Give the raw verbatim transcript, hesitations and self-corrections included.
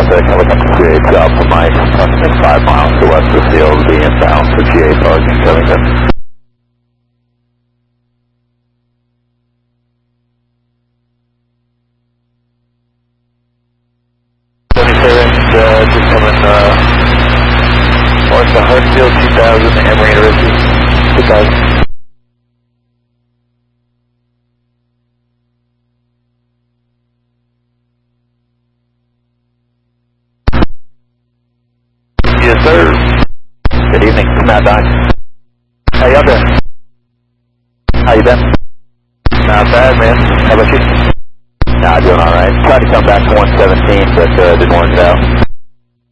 traffic, helicopter three eight south from Mike, approximately five miles to west of the field, be inbound for G A parking, Covington. twenty-seven, uh, just coming, uh, north of Hartsfield, two thousand, Emory University, two thousand. Yes, sir. Good evening. Matt Dine. How y'all doing? How you been? Not bad, man. How about you? Nah, doing all right. Tried to come back to one seventeen, but uh, didn't work it out.